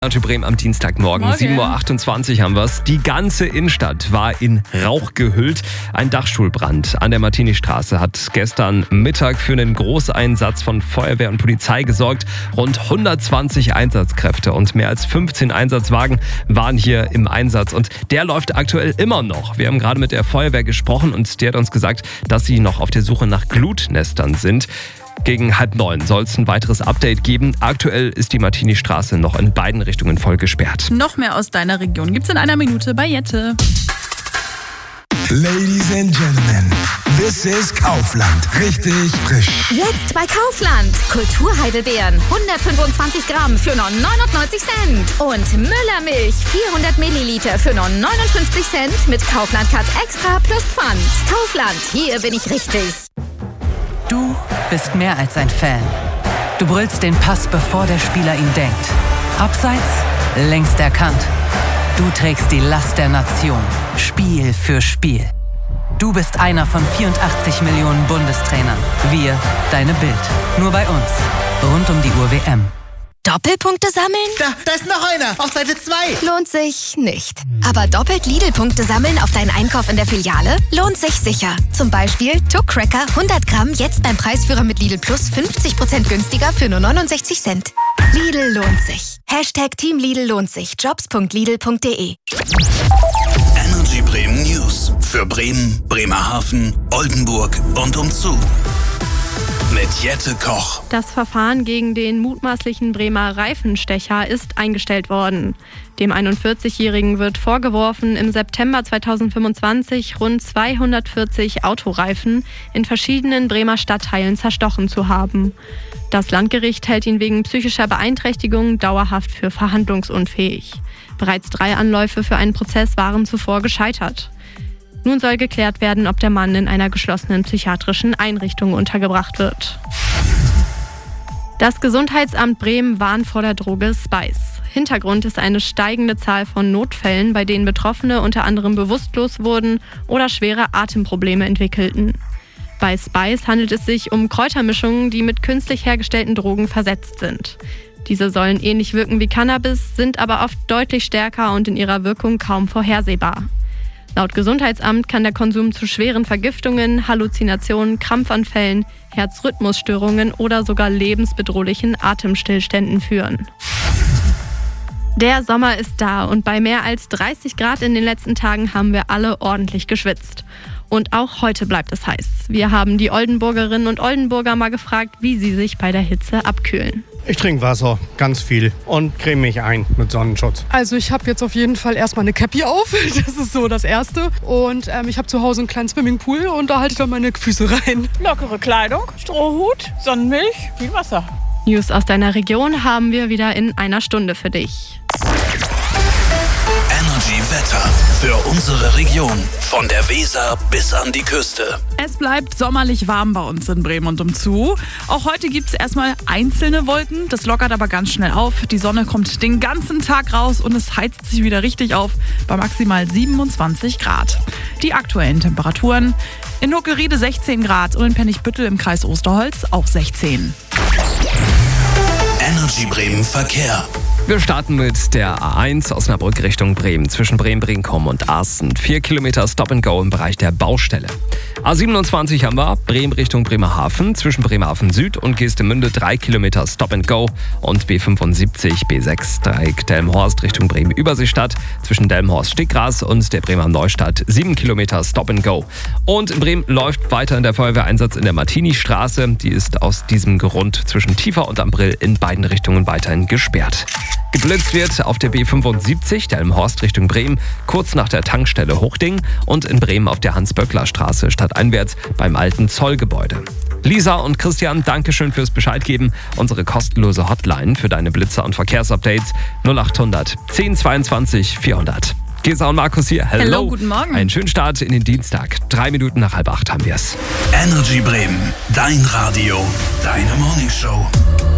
Radio Bremen am Dienstagmorgen, 7.28 Uhr haben wir es. Die ganze Innenstadt war in Rauch gehüllt. Ein Dachstuhlbrand an der Martini-Straße hat gestern Mittag für einen Großeinsatz von Feuerwehr und Polizei gesorgt. Rund 120 Einsatzkräfte und mehr als 15 Einsatzwagen waren hier im Einsatz. Und der läuft aktuell immer noch. Wir haben gerade mit der Feuerwehr gesprochen und der hat uns gesagt, dass sie noch auf der Suche nach Glutnestern sind. Gegen 8:30 soll es ein weiteres Update geben. Aktuell ist die Martini-Straße noch in beiden Richtungen voll gesperrt. Noch mehr aus deiner Region gibt's in einer Minute bei Jette. Ladies and Gentlemen, this is Kaufland. Richtig frisch. Jetzt bei Kaufland. Kulturheidelbeeren 125 Gramm für nur 99 Cent. Und Müllermilch 400 Milliliter für nur 59 Cent mit Kaufland Cut Extra plus Pfand. Kaufland, hier bin ich richtig. Du bist mehr als ein Fan. Du brüllst den Pass, bevor der Spieler ihn denkt. Abseits, längst erkannt. Du trägst die Last der Nation, Spiel für Spiel. Du bist einer von 84 Millionen Bundestrainern. Wir, deine Bild. Nur bei uns. Rund um die Uhr WM. Doppelpunkte sammeln? Da ist noch einer, auf Seite 2. Lohnt sich nicht. Aber doppelt Lidl-Punkte sammeln auf deinen Einkauf in der Filiale? Lohnt sich sicher. Zum Beispiel Tuck-Cracker 100 Gramm jetzt beim Preisführer mit Lidl Plus 50% günstiger für nur 69 Cent. Lidl lohnt sich. Hashtag Team Lidl lohnt sich. Jobs.lidl.de. Energy Bremen News. Für Bremen, Bremerhaven, Oldenburg und umzu. Mit Jette Koch. Das Verfahren gegen den mutmaßlichen Bremer Reifenstecher ist eingestellt worden. Dem 41-Jährigen wird vorgeworfen, im September 2025 rund 240 Autoreifen in verschiedenen Bremer Stadtteilen zerstochen zu haben. Das Landgericht hält ihn wegen psychischer Beeinträchtigung dauerhaft für verhandlungsunfähig. Bereits 3 Anläufe für einen Prozess waren zuvor gescheitert. Nun soll geklärt werden, ob der Mann in einer geschlossenen psychiatrischen Einrichtung untergebracht wird. Das Gesundheitsamt Bremen warnt vor der Droge Spice. Hintergrund ist eine steigende Zahl von Notfällen, bei denen Betroffene unter anderem bewusstlos wurden oder schwere Atemprobleme entwickelten. Bei Spice handelt es sich um Kräutermischungen, die mit künstlich hergestellten Drogen versetzt sind. Diese sollen ähnlich wirken wie Cannabis, sind aber oft deutlich stärker und in ihrer Wirkung kaum vorhersehbar. Laut Gesundheitsamt kann der Konsum zu schweren Vergiftungen, Halluzinationen, Krampfanfällen, Herzrhythmusstörungen oder sogar lebensbedrohlichen Atemstillständen führen. Der Sommer ist da und bei mehr als 30 Grad in den letzten Tagen haben wir alle ordentlich geschwitzt. Und auch heute bleibt es heiß. Wir haben die Oldenburgerinnen und Oldenburger mal gefragt, wie sie sich bei der Hitze abkühlen. Ich trinke Wasser, ganz viel, und creme mich ein mit Sonnenschutz. Also ich habe jetzt auf jeden Fall erstmal eine Cappy auf, das ist so das Erste. Und ich habe zu Hause einen kleinen Swimmingpool und da halte ich dann meine Füße rein. Lockere Kleidung, Strohhut, Sonnenmilch, viel Wasser. News aus deiner Region haben wir wieder in einer Stunde für dich. Energy Wetter für unsere Region. Von der Weser bis an die Küste. Es bleibt sommerlich warm bei uns in Bremen und umzu. Auch heute gibt es erstmal einzelne Wolken. Das lockert aber ganz schnell auf. Die Sonne kommt den ganzen Tag raus und es heizt sich wieder richtig auf bei maximal 27 Grad. Die aktuellen Temperaturen: in Nuckeriede 16 Grad und in Pennigbüttel im Kreis Osterholz auch 16. Energy Bremen Verkehr. Wir starten mit der A1 Osnabrück Richtung Bremen. Zwischen Bremen-Brinkum und Arsten. 4 Kilometer Stop-and-Go im Bereich der Baustelle. A27 haben wir Bremen Richtung Bremerhaven. Zwischen Bremerhaven Süd und Geestemünde 3 Kilometer Stop-and-Go. Und B75, B6 Dreieck Delmenhorst Richtung Bremen-Überseestadt. Zwischen Delmenhorst-Stickgras und der Bremer Neustadt 7 Kilometer Stop-and-Go. Und in Bremen läuft weiterhin der Feuerwehreinsatz in der Martini-Straße. Die ist aus diesem Grund zwischen Tiefer und Ambrill in beiden Richtungen weiterhin gesperrt. Geblitzt wird auf der B75 Delmenhorst Richtung Bremen, kurz nach der Tankstelle Hochding und in Bremen auf der Hans-Böckler-Straße stadteinwärts beim alten Zollgebäude. Lisa und Christian, Dankeschön fürs Bescheidgeben. Unsere kostenlose Hotline für deine Blitzer und Verkehrsupdates 0800 1022 400. Gesa und Markus hier. Hello, guten Morgen. Einen schönen Start in den Dienstag. 3 Minuten nach 7:30 haben wir es. Energy Bremen, dein Radio, deine Morningshow.